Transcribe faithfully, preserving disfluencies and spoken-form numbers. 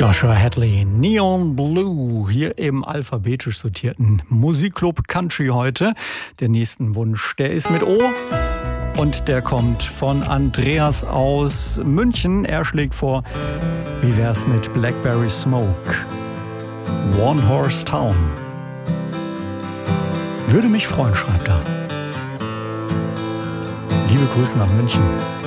Joshua Hadley, Neon Blue, hier im alphabetisch sortierten Musikclub Country heute. Der nächste Wunsch, der ist mit O und der kommt von Andreas aus München. Er schlägt vor, wie wär's mit Blackberry Smoke, One Horse Town. Würde mich freuen, schreibt er. Liebe Grüße nach München.